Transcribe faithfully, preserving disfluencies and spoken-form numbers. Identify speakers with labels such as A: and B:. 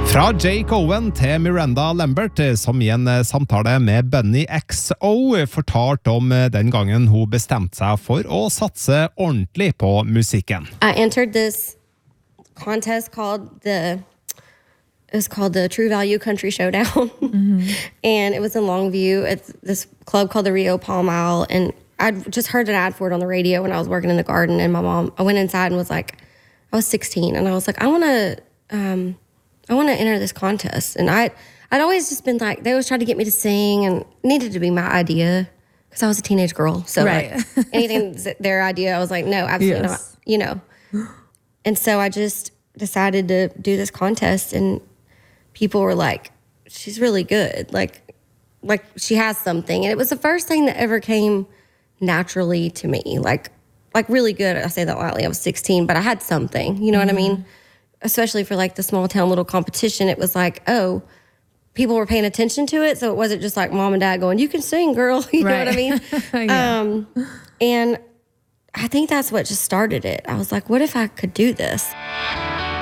A: Fra Jake Owen til Miranda Lambert, som i en samtale med Bunny X O fortalte om den gangen hun bestemte seg for å satse ordentlig på musikken.
B: I entered this contest called the it was called the True Value Country Showdown. Mm-hmm. And it was in Longview at this club called the Rio Palm Isle. And I'd just heard an ad for it on the radio when I was working in the garden. And my mom, I went inside and was like, I was sixteen. And I was like, I want to, um, I want to enter this contest. And I, I'd always just been like, they always tried to get me to sing and it needed to be my idea because I was a teenage girl. So
C: right.
B: like, anything their idea, I was like, no, absolutely
C: yes.
B: not, you know. And so I just decided to do this contest, and people were like, she's really good. Like, like she has something. And it was the first thing that ever came naturally to me. Like, like really good. I say that lightly. I was sixteen, but I had something, you know mm-hmm. what I mean? Especially for like the small town little competition. It was like, oh, people were paying attention to it. So it wasn't just like mom and dad going, you can sing, girl. You right. know what I mean? yeah. Um, and I think that's what just started it. I was like, what if I could do this?